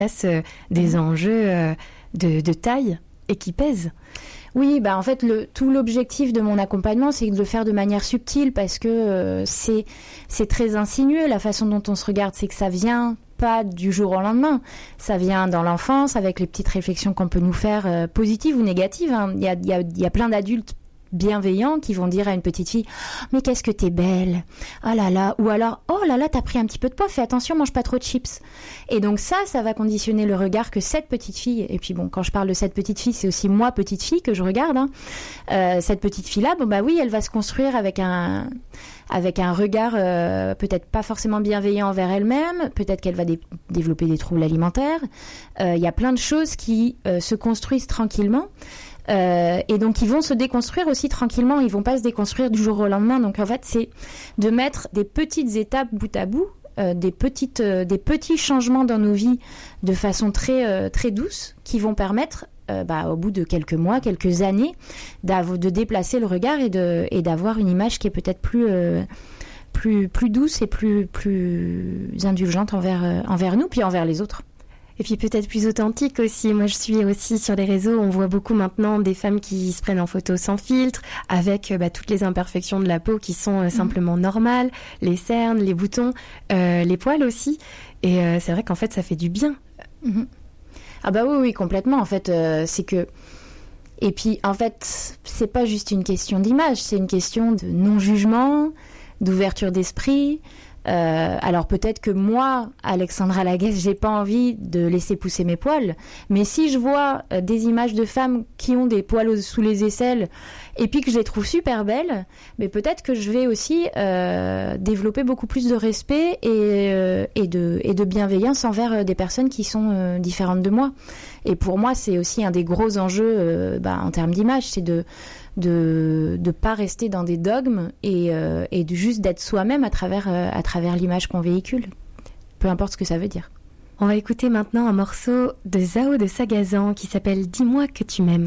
Des enjeux de taille et qui pèsent. Oui, en fait, tout l'objectif de mon accompagnement, c'est de le faire de manière subtile parce que c'est très insinueux. La façon dont on se regarde, c'est que ça vient pas du jour au lendemain. Ça vient dans l'enfance avec les petites réflexions qu'on peut nous faire, positives ou négatives. Hein. Il y a plein d'adultes bienveillants qui vont dire à une petite fille « Mais qu'est-ce que t'es belle !» « Oh là là !» Ou alors « Oh là là, t'as pris un petit peu de poids, fais attention, mange pas trop de chips. » Et donc ça va conditionner le regard que cette petite fille, et puis bon, quand je parle de cette petite fille, c'est aussi moi, petite fille, que je regarde. Hein. Cette petite fille-là, oui, elle va se construire avec un regard peut-être pas forcément bienveillant envers elle-même, peut-être qu'elle va développer des troubles alimentaires. Il y a plein de choses qui se construisent tranquillement. Et donc ils vont se déconstruire aussi tranquillement, ils vont pas se déconstruire du jour au lendemain. Donc en fait c'est de mettre des petites étapes bout à bout, des petits changements dans nos vies de façon très très douce qui vont permettre au bout de quelques mois, quelques années de déplacer le regard et d'avoir une image qui est peut-être plus douce et plus indulgente envers nous puis envers les autres. Et puis peut-être plus authentique aussi. Moi, je suis aussi sur les réseaux. On voit beaucoup maintenant des femmes qui se prennent en photo sans filtre, avec toutes les imperfections de la peau qui sont simplement normales, les cernes, les boutons, les poils aussi. Et c'est vrai qu'en fait, ça fait du bien. Ah oui, complètement. En fait, c'est que... Et puis, en fait, c'est pas juste une question d'image, c'est une question de non-jugement, d'ouverture d'esprit... alors peut-être que moi, Alexandra Laguesse, j'ai pas envie de laisser pousser mes poils, mais si je vois des images de femmes qui ont des poils sous les aisselles et puis que je les trouve super belles, mais peut-être que je vais aussi développer beaucoup plus de respect et de bienveillance envers des personnes qui sont différentes de moi. Et pour moi, c'est aussi un des gros enjeux en termes d'image, c'est de pas rester dans des dogmes et de juste d'être soi-même à travers l'image qu'on véhicule, peu importe ce que ça veut dire. On va écouter maintenant un morceau de Zao de Sagazan qui s'appelle « Dis-moi que tu m'aimes ».